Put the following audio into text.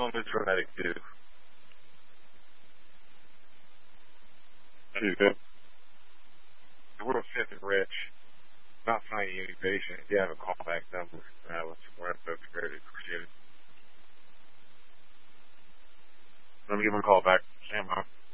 on this dramatic too. There you go. The world sent it, Rich. Not finding any patient. If you have a callback number, let's prepare to appreciate it. Let me give him a call back. Stand by.